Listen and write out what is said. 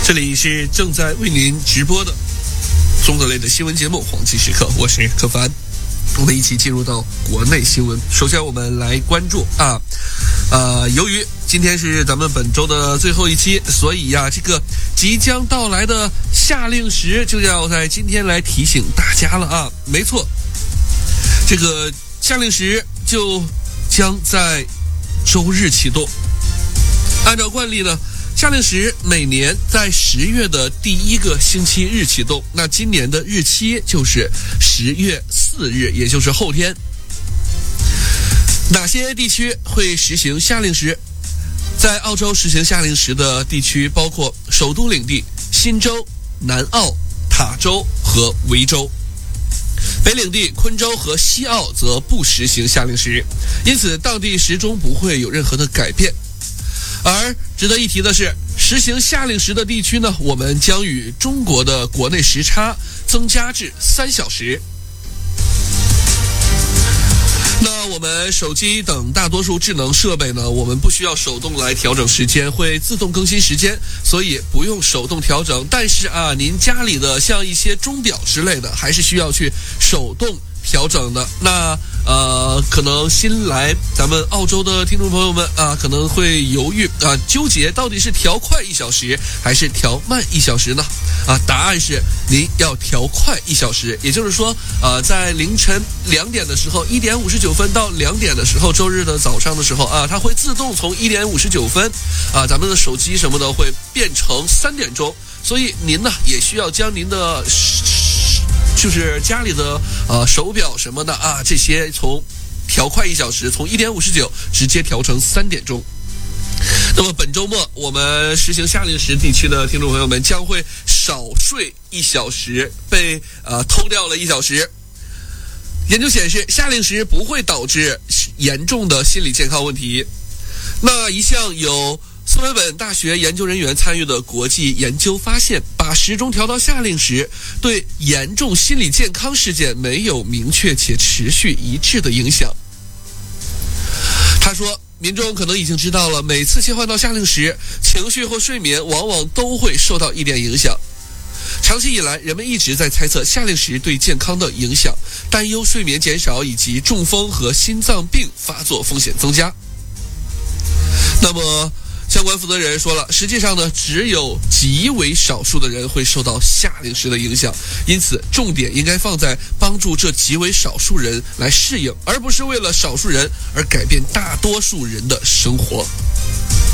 这里是正在为您直播的综合类的新闻节目《黄金时刻》，我是柯凡。我们一起进入到国内新闻。首先，我们来关注由于今天是咱们本周的最后一期，所以这个即将到来的夏令时就要在今天来提醒大家了啊。没错，这个夏令时就将在周日启动。按照惯例呢，夏令时每年在10月的第一个星期日启动，那今年的日期就是10月4日，也就是后天。哪些地区会实行夏令时？在澳洲实行夏令时的地区包括首都领地、新州、南澳、塔州和维州。北领地、昆州和西澳则不实行夏令时，因此当地时钟不会有任何的改变。而值得一提的是，实行夏令时的地区呢，我们将与中国的国内时差增加至3小时。那我们手机等大多数智能设备呢，我们不需要手动来调整时间，会自动更新时间，所以不用手动调整。但是您家里的像一些钟表之类的，还是需要去手动调整的。那可能新来咱们澳洲的听众朋友们可能会犹豫纠结到底是调快1小时还是调慢1小时呢？答案是您要调快1小时，也就是说在凌晨2点的时候，1点59分到2点的时候，周日的早上的时候它会自动从1点59分咱们的手机什么的会变成3点钟，所以您呢也需要将您的就是家里的手表什么的这些从调快1小时，从1点59直接调成3点钟。那么本周末我们实行夏令时地区的听众朋友们将会少睡1小时，被偷掉了1小时。研究显示，夏令时不会导致严重的心理健康问题。那一项有斯文本大学研究人员参与的国际研究发现，把时钟调到夏令时对严重心理健康事件没有明确且持续一致的影响。他说，民众可能已经知道了，每次切换到夏令时，情绪或睡眠往往都会受到一点影响。长期以来，人们一直在猜测夏令时对健康的影响，担忧睡眠减少以及中风和心脏病发作风险增加。那么相关负责人说了，实际上呢，只有极为少数的人会受到夏令时的影响，因此重点应该放在帮助这极为少数人来适应，而不是为了少数人而改变大多数人的生活。